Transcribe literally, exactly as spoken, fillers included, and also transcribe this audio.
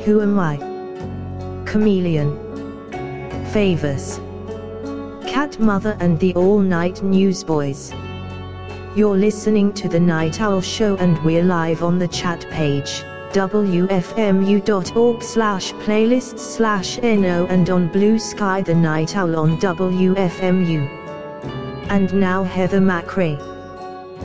Who Am I? Chameleon. Favors. Cat Mother and the All Night Newsboys. You're listening to The Night Owl Show and we're live on the chat page, w f m u dot org slash playlists slash no, and on Blue Sky The Night Owl on W F M U. And now Heather McRae.